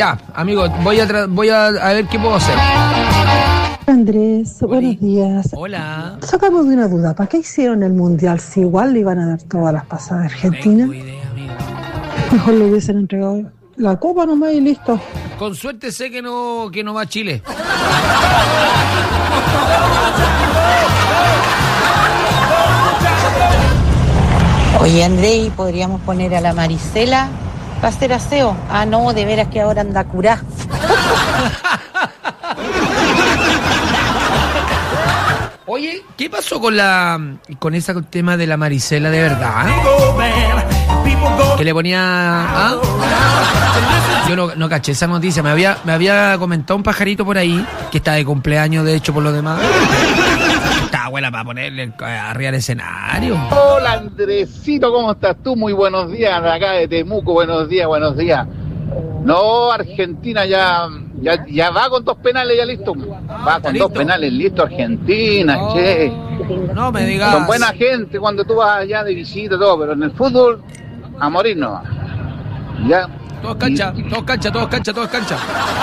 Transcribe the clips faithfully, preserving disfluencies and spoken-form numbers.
Ya, amigo, voy a, tra- voy a, a ver qué puedo hacer. Andrés, buenos días. Hola. Sacamos de una duda, ¿para qué hicieron el mundial si igual le iban a dar todas las pasadas a Argentina? Tengo idea, amigo. Mejor le hubiesen entregado la copa nomás y listo. Con suerte sé que no, que no va a Chile. Oye, Andrés, ¿podríamos poner a la Marisela para hacer aseo? Ah, no, de veras que ahora anda curá. Oye, ¿qué pasó con la con ese tema de la Marisela de verdad? Que le ponía... ¿Ah? Yo no, no caché esa noticia. Me había, me había comentado un pajarito por ahí, que está de cumpleaños, de hecho, por lo demás. Está buena para ponerle arriba al escenario. Hola, Andresito, ¿cómo estás tú? Muy buenos días, de acá de Temuco, buenos días, buenos días. No, Argentina ya, ya, ya va con dos penales, ya listo. Va con dos penales, listo, Argentina, oh, che. No me digas. Son buena gente cuando tú vas allá de visita, todo, pero en el fútbol, a morir no. Ya. Todos cancha, y... todos cancha, todos cancha, todos cancha.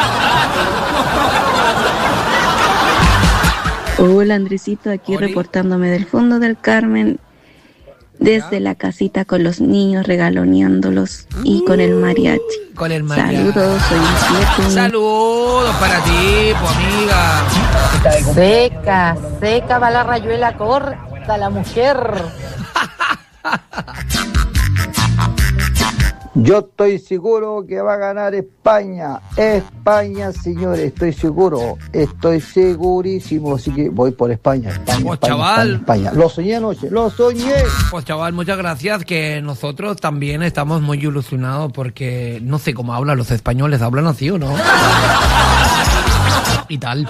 Hola, Andresito, aquí Oli. reportándome del fondo del Carmen, desde la casita con los niños, regaloneándolos y con el mariachi. Con el mariachi. Saludos, soy Lucía. Saludos para ti, pues, amiga. Seca, seca va la rayuela corta, la mujer. Yo estoy seguro que va a ganar España. España, señores, estoy seguro. Estoy segurísimo. Así que voy por España. España, pues, España, chaval. España, España. Lo soñé anoche, lo soñé. Pues, chaval, muchas gracias. Que nosotros también estamos muy ilusionados porque no sé cómo hablan los españoles. ¿Hablan así o no? Y tal.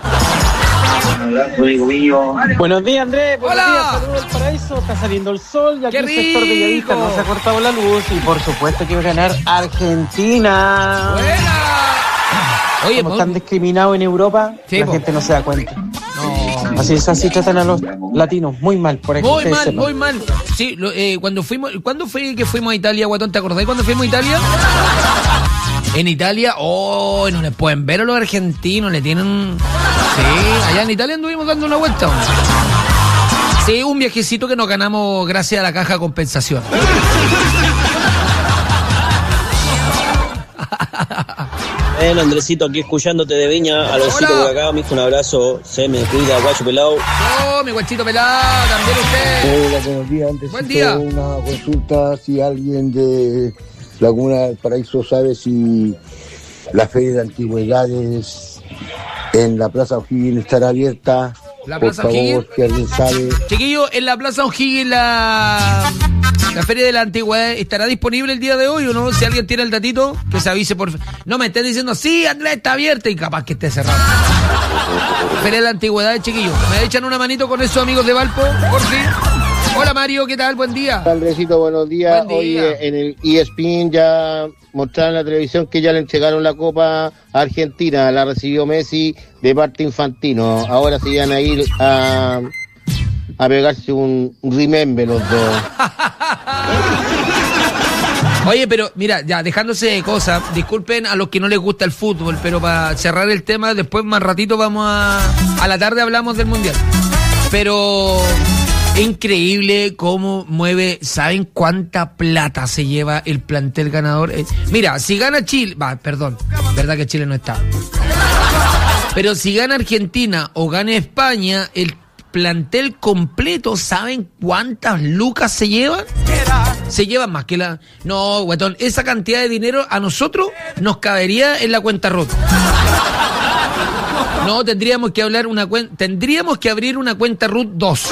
Buenos días, Andrés. Buenos Hola. días, saludos del paraíso. Está saliendo el sol y aquí ¡qué el sector de Bellavista no se ha cortado la luz. Y por supuesto que va a ganar Argentina. ¡Buena! Oye, como están discriminados en Europa, sí, la po. gente no se da cuenta. No. Así es, así tratan a los latinos. Muy mal, por ejemplo. Muy mal, muy mal. Sí, lo, eh, cuando fuimos, ¿cuándo fue que fuimos a Italia, guatón? ¿Te acordás cuando fuimos a Italia? En Italia, oh, no les pueden ver a los argentinos, le tienen... Sí, allá en Italia anduvimos dando una vuelta. Sí, un viajecito que nos ganamos gracias a la caja de compensación. Bueno, Andresito, aquí escuchándote de Viña, a los por acá, mijo, un abrazo, se me cuida, guacho pelado. Oh, mi guachito pelado, también usted. Hola, buenos días. Antes buen día. Una consulta, si alguien de la Comuna del Paraíso sabe si la Feria de Antigüedades en la Plaza O'Higgins estará abierta. La por Plaza favor, O'Higgins. que alguien sabe. Chiquillo, en la Plaza O'Higgins la... la Feria de la Antigüedad estará disponible el día de hoy o no. Si alguien tiene el datito, que se avise por... No me estés diciendo, sí, Andrés, está abierta y capaz que esté cerrada. Feria de la Antigüedad, chiquillo. ¿Me echan una manito con esos amigos de Valpo? Por fin. Hola Mario, ¿qué tal? Buen día. Andresito, buenos días. Buen día. Hoy en el E S P N ya mostraron en la televisión que ya le entregaron la Copa a Argentina. La recibió Messi de parte Infantino. Ahora se iban a ir a, a pegarse un remember los dos. Oye, pero mira, ya dejándose de cosas, disculpen a los que no les gusta el fútbol, pero para cerrar el tema, después más ratito vamos a... A la tarde hablamos del Mundial. Pero... increíble cómo mueve, ¿saben cuánta plata se lleva el plantel ganador? Eh, mira, si gana Chile, va, perdón, verdad que Chile no está. Pero si gana Argentina o gana España, el plantel completo, ¿saben cuántas lucas se llevan? Se llevan más que la... No, guatón, esa cantidad de dinero a nosotros nos cabería en la cuenta rota. No, tendríamos que hablar una cuenta, tendríamos que abrir una cuenta R U T dos.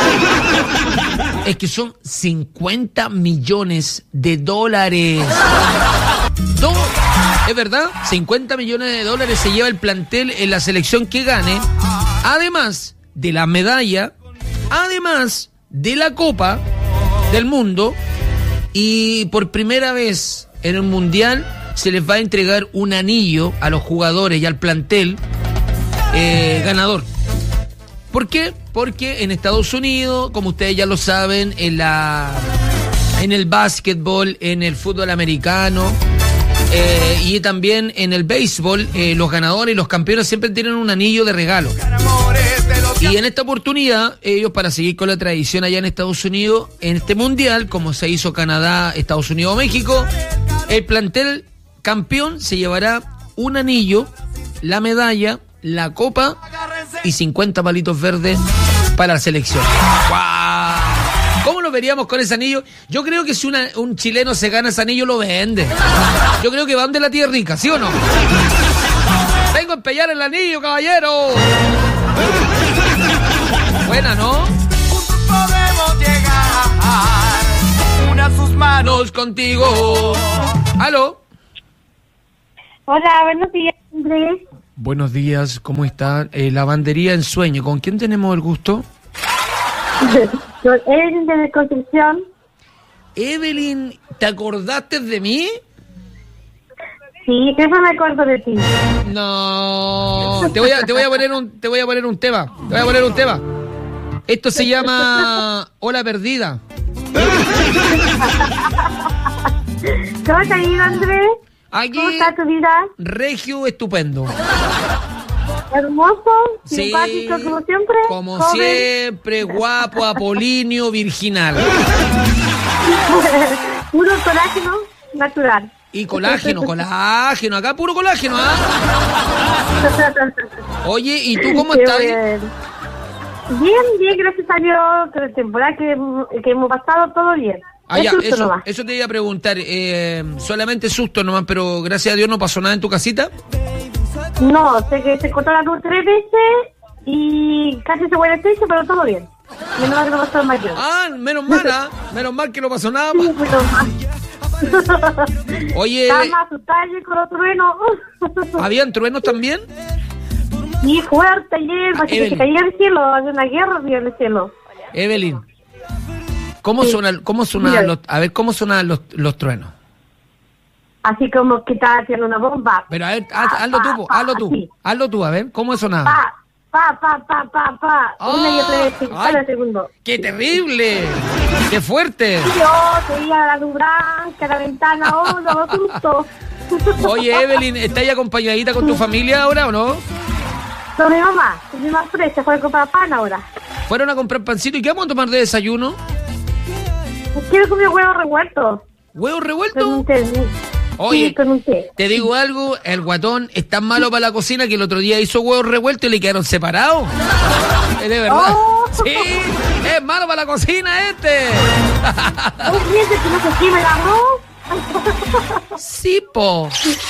Es que son cincuenta millones de dólares. No, es verdad, cincuenta millones de dólares se lleva el plantel en la selección que gane, además de la medalla, además de la Copa del Mundo, y por primera vez en un mundial se les va a entregar un anillo a los jugadores y al plantel Eh, ganador. ¿Por qué? Porque en Estados Unidos, como ustedes ya lo saben, en la en el básquetbol, en el fútbol americano eh, y también en el béisbol, eh, los ganadores y los campeones siempre tienen un anillo de regalo. Y en esta oportunidad, ellos, para seguir con la tradición allá en Estados Unidos, en este mundial, como se hizo Canadá, Estados Unidos, México, el plantel campeón se llevará un anillo, la medalla, la copa y cincuenta palitos verdes para la selección. ¡Guau! ¿Cómo lo veríamos con ese anillo? Yo creo que si una, un chileno se gana ese anillo, lo vende. Yo creo que van de la tía rica, ¿sí o no? Vengo a empeñar el anillo, caballero. Buena, ¿no? Podemos llegar, una sus manos contigo. ¿Aló? Hola, buenos días, Andrés. Buenos días, ¿cómo están? Eh, Lavandería en Sueño, ¿con quién tenemos el gusto? Con Evelyn de Concepción. Evelyn, ¿te acordaste de mí? Sí, que eso me acuerdo de ti. No, te voy a, te voy a poner un, te voy a poner un tema, te voy a poner un tema. Esto se llama Hola Perdida. ¿Cómo te ha ido, Andrés? Aquí, ¿cómo está tu vida? Regio, estupendo. Hermoso, sí, simpático, como siempre. Como joven. siempre, guapo, apolíneo, virginal. Puro colágeno natural. Y colágeno, colágeno, acá puro colágeno, ¿ah? Oye, ¿y tú cómo Qué estás? Bien. bien, bien, gracias a Dios, que la temporada que, que hemos pasado, todo bien. Ah, ya, susto eso, nomás. eso te iba a preguntar, eh, solamente susto nomás, pero gracias a Dios no pasó nada en tu casita. No, sé que se cortó la luz tres veces y casi se fue el techo, pero todo bien. Menos mal que no pasó mayor. Ah, menos mal, ¿ah? Menos mal que no pasó nada. Sí, menos mal. Oye, estaba más asustada yo con los truenos. ¿habían truenos también? Sí, fuerte ayer, Ah, parece que se caía el cielo, había una guerra arriba en el cielo. Evelyn, ¿cómo Sí. suenan, cómo sonaban los, a ver, cómo sonaban los, los truenos? Así como que estaba haciendo una bomba. Pero a ver, haz- hazlo tú, po, hazlo tú, así. hazlo tú, a ver, ¿cómo sonaba? Pa, pa, pa, pa, pa, pa. Ah, Una y otra vez, ay. cada segundo. ¡Qué terrible! ¡Qué fuerte! Y yo veía la luz blanca, la ventana, oh, no, susto. Oye, Evelyn, ¿estás ahí acompañadita con tu familia ahora o no? Con mi mamá, con mi mamá fresa, fue a comprar pan ahora. Fueron a comprar pancito, ¿y qué vamos a tomar de desayuno? Quiero comer huevos revueltos. ¿Huevos revueltos? Con un té. Oye, Sí, con un té. te digo algo, el guatón es tan malo para la cocina que el otro día hizo huevos revueltos y le quedaron separados. Es de verdad. Oh. Sí, es malo para la cocina este. ¿Vos piensas que no se quema el arroz? Sí, po.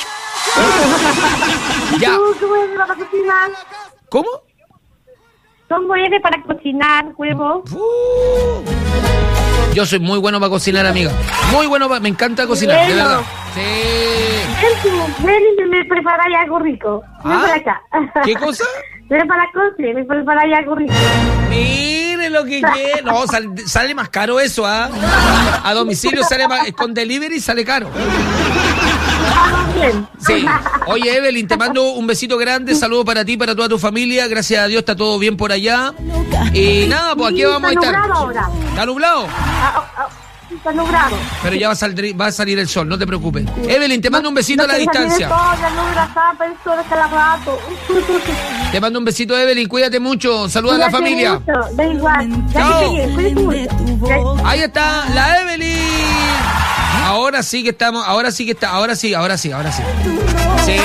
Ya. ¿Tú cómo eres para cocinar? ¿Cómo? ¿Cómo eres para cocinar huevos? Uh. Yo soy muy bueno para cocinar, amiga. Muy bueno, para, me encanta cocinar, de Bueno. verdad. Sí. Ven y me preparáis algo rico. Ven ¿Ah? para acá. ¿Qué cosa? Ven para la cocina, me preparáis algo rico. Mire lo que quiere. No, sale, sale más caro eso, ¿ah? A domicilio sale más, con delivery sale caro. Vamos bien. Sí. Oye, Evelyn, te mando un besito grande, saludo para ti, para toda tu familia. Gracias a Dios está todo bien por allá. Y nada, pues aquí Sí, vamos a está estar. nublado ahora. ¿Está nublado? Ah, ah, ah, está nublado. Pero ya va a salir, va a salir el sol, no te preocupes. Evelyn, te mando un besito a la No te distancia. sale la nubla tapa el sol cada rato. Te mando un besito, Evelyn, cuídate mucho. Saluda a la Cuídate familia. mucho, da igual. Chao. Ya que cuídate mucho. Ahí está la Evelyn. Ahora sí que estamos, ahora sí que está, ahora sí, ahora sí, ahora sí. Sí.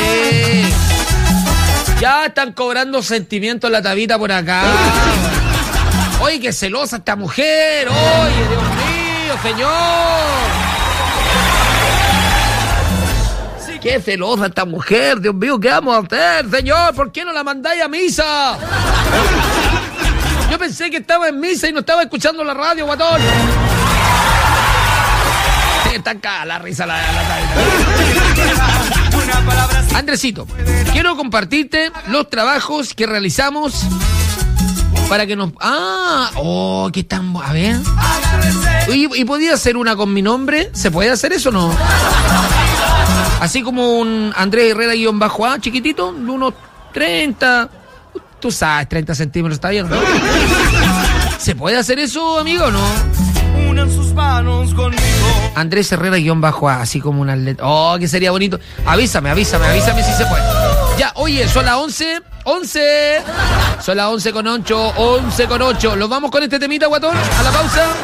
Ya están cobrando sentimientos la tabita por acá. Oye, qué celosa esta mujer. Oye, Dios mío, señor. Qué celosa esta mujer, Dios mío, ¿qué vamos a hacer, señor? ¿Por qué no la mandáis a misa? Yo pensé que estaba en misa y no estaba escuchando la radio, guatón. Sí, está acá la risa la, la, la. Andresito, quiero compartirte los trabajos que realizamos para que nos... Ah, oh, ¿qué tan... A ver. ¿Y, y podía hacer una con mi nombre? ¿Se puede hacer eso o no? Así como un Andrés Herrera guión bajo A, chiquitito, de unos treinta... Tú sabes, treinta centímetros, está bien, ¿no? ¿Se puede hacer eso, amigo, o no? tus manos conmigo. Andrés Herrera guión bajo A, así como un atleta. Oh, que sería bonito. Avísame, avísame, avísame si se puede. Ya, oye, son las once, once. Son las once con ocho, once con ocho. ¿Los vamos con este temita, guatón? A la pausa.